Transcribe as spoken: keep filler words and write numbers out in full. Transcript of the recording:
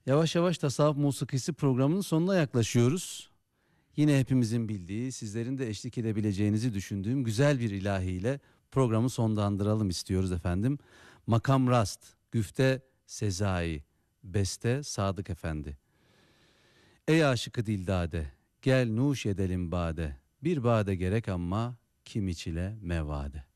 Yavaş yavaş Tasavvuf Musikisi programının sonuna yaklaşıyoruz. Yine hepimizin bildiği, sizlerin de eşlik edebileceğinizi düşündüğüm güzel bir ilahiyle programı sonlandıralım istiyoruz efendim. Makam Rast, Güfte Sezai, Beste Sadık Efendi. Ey aşıkı dildade, gel nuş edelim bade, bir bade gerek ama kim içile mevade.